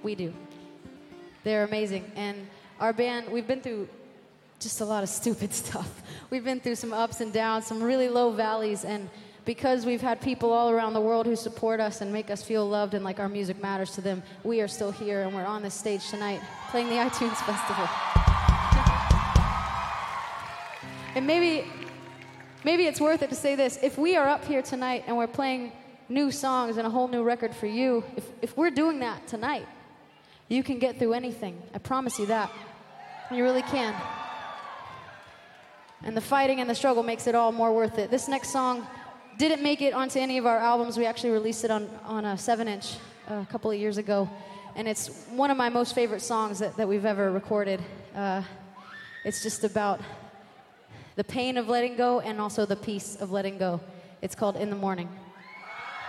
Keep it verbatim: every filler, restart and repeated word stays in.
We do. They're amazing. And our band, we've been through just a lot of stupid stuff. We've been through some ups and downs, some really low valleys, and because we've had people all around the world who support us and make us feel loved and like our music matters to them, we are still here and we're on this stage tonight playing the iTunes Festival. And maybe, maybe it's worth it to say this. If we are up here tonight and we're playing new songs and a whole new record for you, if, if we're doing that tonight, you can get through anything. I promise you that. You really can. And the fighting and the struggle makes it all more worth it. This next song didn't make it onto any of our albums. We actually released it on, on a seven inch uh, a couple of years ago. And it's one of my most favorite songs that, that we've ever recorded. Uh, it's just about the pain of letting go and also the peace of letting go. It's called In the Morning.